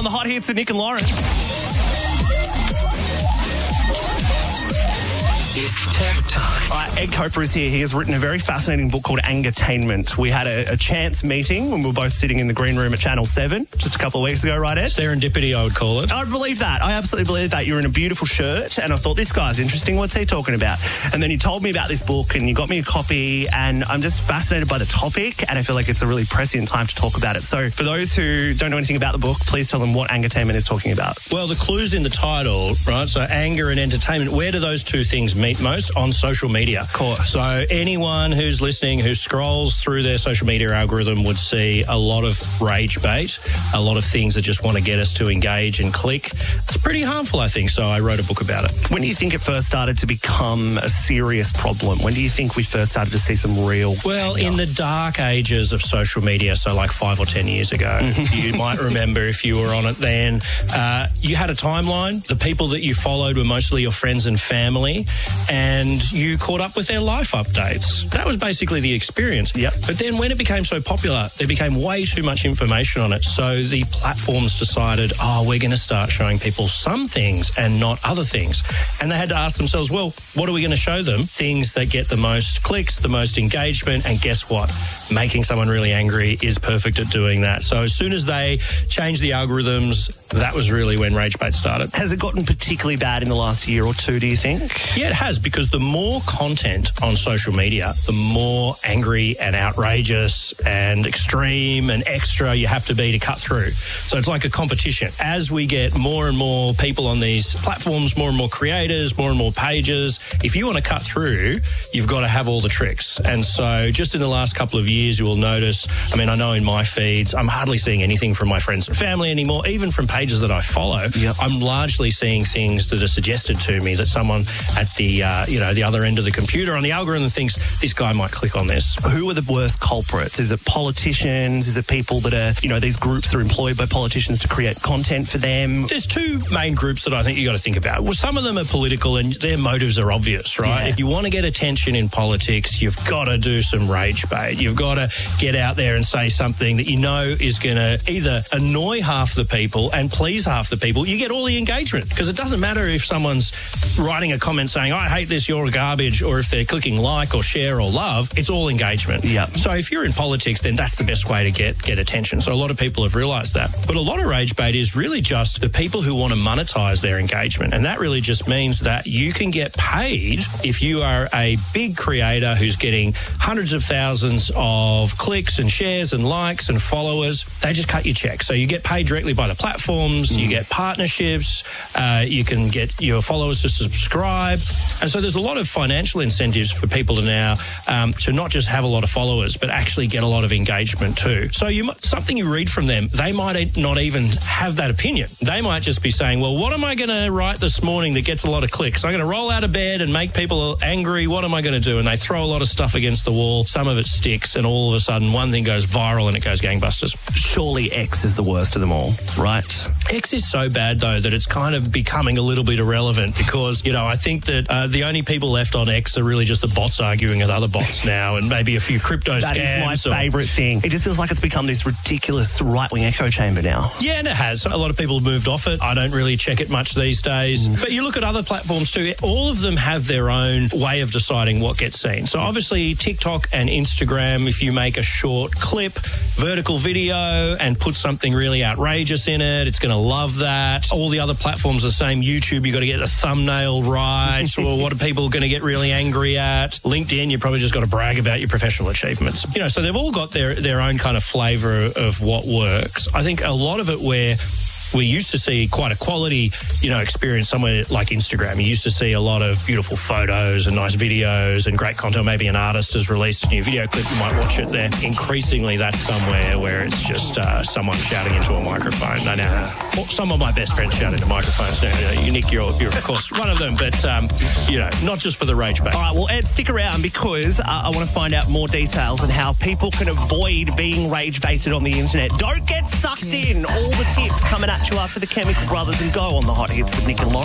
the Hot Hits with Nick and Lauren. It's tech time. Ed Coper is here. He has written a very fascinating book called Angertainment. We had a chance meeting when we were both sitting in the green room at Channel 7 just a couple of weeks ago, right, Ed? Serendipity, I would call it. I believe that. I absolutely believe that. You're in a beautiful shirt, and I thought, this guy's interesting. What's he talking about? And then you told me about this book, and you got me a copy, and I'm just fascinated by the topic, and I feel like it's a really prescient time to talk about it. So for those who don't know anything about the book, please tell them what Angertainment is talking about. Well, the clue's in the title, right? So anger and entertainment, where do those two things meet most? On social media. Of course. So anyone who's listening, who scrolls through their social media algorithm would see a lot of rage bait, a lot of things that just want to get us to engage and click. It's pretty harmful, I think, so I wrote a book about it. When do you think it first started to become a serious problem? When do you think we first started to see some real Well, anger? in the dark ages of social media, so like 5 or 10 years ago, you might remember if you were on it then, you had a timeline. The people that you followed were mostly your friends and family, and you caught up with their life updates. That was basically the experience. Yep. But then when it became so popular, there became way too much information on it. So the platforms decided, we're going to start showing people some things and not other things. And they had to ask themselves, well, what are we going to show them? Things that get the most clicks, the most engagement. And guess what? Making someone really angry is perfect at doing that. So as soon as they changed the algorithms, that was really when rage bait started. Has it gotten particularly bad in the last year or two, do you think? Yeah, it has, because the more content on social media, the more angry and outrageous and extreme and extra you have to be to cut through. So it's like a competition. As we get more and more people on these platforms, more and more creators, more and more pages, if you want to cut through, you've got to have all the tricks. And so just in the last couple of years, you will notice, I know in my feeds, I'm hardly seeing anything from my friends and family anymore, even from pages that I follow. Yep. I'm largely seeing things that are suggested to me that someone at the other end of the computer on the algorithm thinks this guy might click on this. Who are the worst culprits? Is it politicians? Is it people that are, these groups are employed by politicians to create content for them? There's two main groups that I think you got to think about. Well, some of them are political and their motives are obvious, right? Yeah. If you want to get attention in politics, you've got to do some rage bait. You've got to get out there and say something that you know is going to either annoy half the people and please half the people. You get all the engagement, because it doesn't matter if someone's writing a comment saying, I hate this, you're garbage, or if they're clicking like or share or love. It's all engagement. Yeah. So if you're in politics, then that's the best way to get attention. So a lot of people have realised that. But a lot of rage bait is really just the people who want to monetize their engagement. And that really just means that you can get paid if you are a big creator who's getting hundreds of thousands of clicks and shares and likes and followers. They just cut your check. So you get paid directly by the platforms, you get partnerships, you can get your followers to subscribe. And so there's a lot of financial incentives for people to now to not just have a lot of followers, but actually get a lot of engagement too. So something you read from them, they might not even have that opinion. They might just be saying, well, what am I going to write this morning that gets a lot of clicks? I'm going to roll out of bed and make people angry. What am I going to do? And they throw a lot of stuff against the wall. Some of it sticks, and all of a sudden one thing goes viral and it goes gangbusters. Surely X is the worst of them all, right? X is so bad, though, that it's kind of becoming a little bit irrelevant, because, I think that the only people left on X are really just the bots arguing with other bots now, and maybe a few crypto scams. That is my favourite thing. It just feels like it's become this ridiculous right-wing echo chamber now. Yeah, and it has. A lot of people have moved off it. I don't really check it much these days. But you look at other platforms too, all of them have their own way of deciding what gets seen. So obviously TikTok and Instagram, if you make a short clip, vertical video, and put something really outrageous in it, it's going to love that. All the other platforms are the same. YouTube, you got to get the thumbnail right. Or what are people going to get really angry at? LinkedIn, you probably just got to brag about your professional achievements. So they've all got their own kind of flavour of what works. I think a lot of it where we used to see quite a quality, experience somewhere like Instagram. You used to see a lot of beautiful photos and nice videos and great content. Maybe an artist has released a new video clip, you might watch it there. Increasingly, that's somewhere where it's just someone shouting into a microphone. Well, some of my best friends shout into microphones now. Nick, you're of course one of them, but, not just for the rage bait. All right, well, Ed, stick around, because I want to find out more details on how people can avoid being rage baited on the internet. Don't get sucked in. All the tips coming at you after the Chemical Brothers and Go on the Hot Hits with Nick and Lauren.